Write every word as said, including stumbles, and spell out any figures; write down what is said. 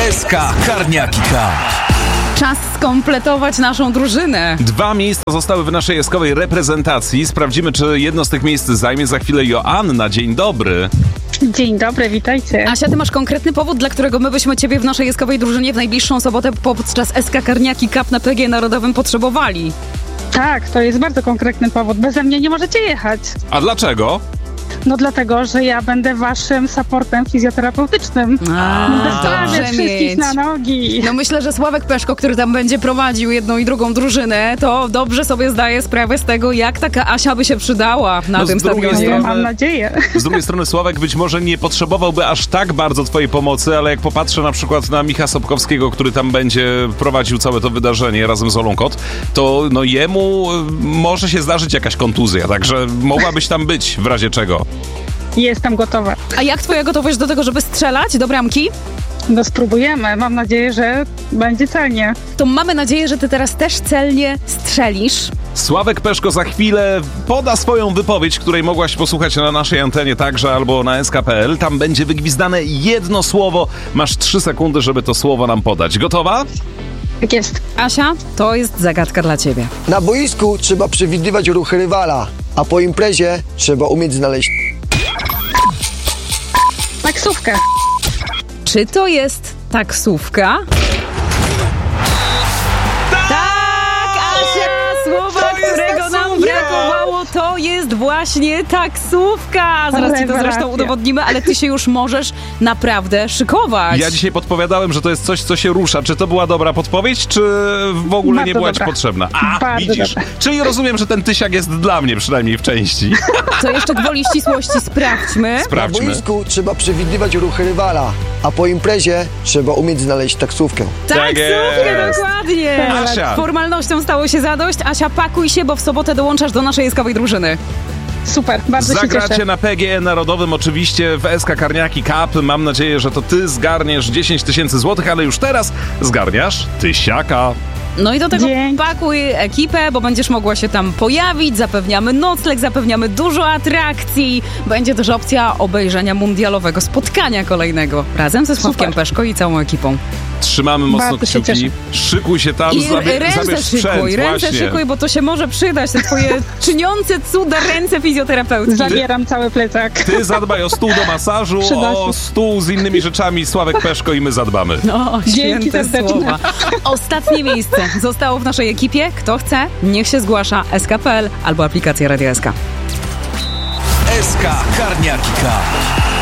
S K Karniaki Cup. Czas skompletować naszą drużynę. Dwa miejsca zostały w naszej eskowej reprezentacji. Sprawdzimy, czy jedno z tych miejsc zajmie za chwilę Joanna. Dzień dobry. Dzień dobry, witajcie. Asia, ty masz konkretny powód, dla którego my byśmy ciebie w naszej eskowej drużynie w najbliższą sobotę podczas S K Karniaki Cup na P G Narodowym potrzebowali. Tak, to jest bardzo konkretny powód. Beze mnie nie możecie jechać. A dlaczego? No dlatego, że ja będę waszym supportem fizjoterapeutycznym. A, Będę stawiać dobrze wszystkich mieć. na nogi. No myślę, że Sławek Peszko, który tam będzie prowadził jedną i drugą drużynę, to dobrze sobie zdaje sprawę z tego, jak taka Asia by się przydała na No, tym z drugiej stadionie. strony- Mam nadzieję. Z drugiej strony Sławek być może nie potrzebowałby aż tak bardzo twojej pomocy, ale jak popatrzę na przykład na Micha Sobkowskiego, który tam będzie prowadził całe to wydarzenie razem z Olą Kot, to no jemu y, może się zdarzyć jakaś kontuzja, także mogłabyś tam być w razie czego. Jestem gotowa. A jak twoja gotowość do tego, żeby strzelać do bramki? No spróbujemy. Mam nadzieję, że będzie celnie. To mamy nadzieję, że ty teraz też celnie strzelisz. Sławek Peszko za chwilę poda swoją wypowiedź, której mogłaś posłuchać na naszej antenie także albo na S K kropka P L. Tam będzie wygwizdane jedno słowo. Masz trzy sekundy, żeby to słowo nam podać. Gotowa? Tak jest. Asia, to jest zagadka dla ciebie. Na boisku trzeba przewidywać ruchy rywala, a po imprezie trzeba umieć znaleźć... Taksówkę. Czy to jest taksówka? Tak, Asia! Słowa, którego nam brakowało, to jest właśnie taksówka. Zaraz ci to Rewelacja. zresztą udowodnimy, ale ty się już możesz naprawdę szykować. Ja dzisiaj podpowiadałem, że to jest coś, co się rusza. Czy to była dobra podpowiedź, czy w ogóle Bardzo nie była ci dobra. potrzebna? A, Bardzo widzisz. dobra. Czyli rozumiem, że ten tysiak jest dla mnie, przynajmniej w części. To jeszcze gwoli ścisłości sprawdźmy. Na Sprawdźmy. boisku trzeba przewidywać ruchy rywala, a po imprezie trzeba umieć znaleźć taksówkę. Taksówkę, jest. dokładnie. Asia. Formalnością stało się zadość. Asia, pakuj się, bo w sobotę dołączasz do naszej eskowej drużyny. Super, bardzo się Zagracie cieszę. na P G Narodowym oczywiście w S K Karniaki Cup. Mam nadzieję, że to ty zgarniesz dziesięć tysięcy złotych, ale już teraz zgarniasz tysiaka. No i do tego Dzięki. pakuj ekipę, bo będziesz mogła się tam pojawić. Zapewniamy nocleg, zapewniamy dużo atrakcji. Będzie też opcja obejrzenia mundialowego spotkania kolejnego razem ze Sławkiem Super. Peszko i całą ekipą. Trzymamy mocno Bardzo się kciuki. cieszę. Szykuj się tam, I zabie- ręce zabierz sprzęt. szykuj, ręce właśnie. szykuj, bo to się może przydać, te twoje czyniące cuda ręce fizjoterapeutki. Zabieram cały plecak. Ty zadbaj o stół do masażu, Przyda o się. stół z innymi rzeczami. Sławek Peszko i my zadbamy. O, Dzięki święte serdeczne. słowa. Ostatnie miejsce zostało w naszej ekipie. Kto chce, niech się zgłasza. S K kropka P L albo aplikacja Radio S K. S K Karniaki Cup.